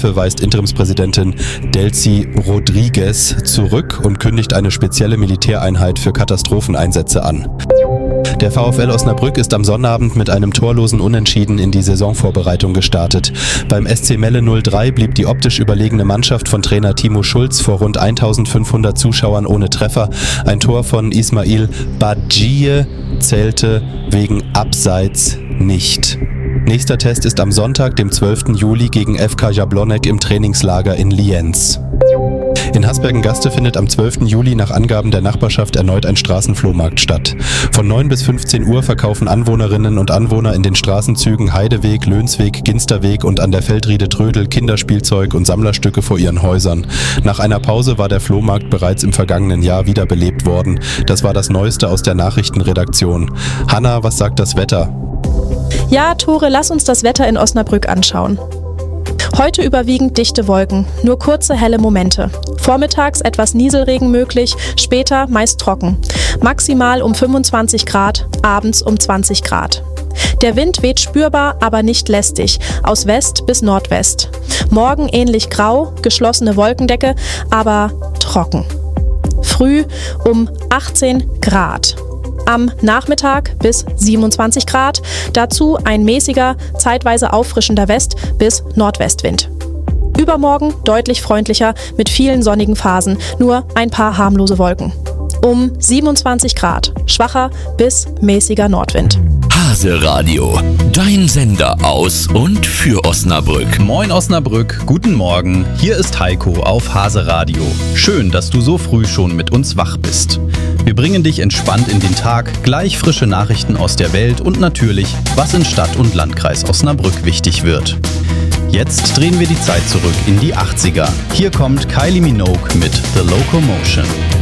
weist Interimspräsidentin Delcy Rodriguez zurück und kündigt eine spezielle Militäreinheit für Katastropheneinsätze an. Der VfL Osnabrück ist am Sonnabend mit einem torlosen Unentschieden in die Saisonvorbereitung gestartet. Beim SC Melle 03 blieb die optisch überlegene Mannschaft von Trainer Timo Schulz vor rund 1500 Zuschauern ohne Treffer. Ein Tor von Ismail Badjie zählte wegen Abseits nicht. Nächster Test ist am Sonntag, dem 12. Juli gegen FK Jablonek im Trainingslager in Lienz. In Hasbergen-Gaste findet am 12. Juli nach Angaben der Nachbarschaft erneut ein Straßenflohmarkt statt. Von 9 bis 15 Uhr verkaufen Anwohnerinnen und Anwohner in den Straßenzügen Heideweg, Lönsweg, Ginsterweg und an der Feldriede Trödel Kinderspielzeug und Sammlerstücke vor ihren Häusern. Nach einer Pause war der Flohmarkt bereits im vergangenen Jahr wiederbelebt worden. Das war das Neueste aus der Nachrichtenredaktion. Hanna, was sagt das Wetter? Ja, Tore, lass uns das Wetter in Osnabrück anschauen. Heute überwiegend dichte Wolken, nur kurze helle Momente. Vormittags etwas Nieselregen möglich, später meist trocken. Maximal um 25 Grad, abends um 20 Grad. Der Wind weht spürbar, aber nicht lästig, aus West bis Nordwest. Morgen ähnlich grau, geschlossene Wolkendecke, aber trocken. Früh um 18 Grad. Am Nachmittag bis 27 Grad, dazu ein mäßiger, zeitweise auffrischender West- bis Nordwestwind. Übermorgen deutlich freundlicher mit vielen sonnigen Phasen, nur ein paar harmlose Wolken. Um 27 Grad, schwacher bis mäßiger Nordwind. Hase Radio, dein Sender aus und für Osnabrück. Moin Osnabrück, guten Morgen, hier ist Heiko auf Hase Radio. Schön, dass du so früh schon mit uns wach bist. Wir bringen dich entspannt in den Tag, gleich frische Nachrichten aus der Welt und natürlich, was in Stadt und Landkreis Osnabrück wichtig wird. Jetzt drehen wir die Zeit zurück in die 80er. Hier kommt Kylie Minogue mit The Locomotion.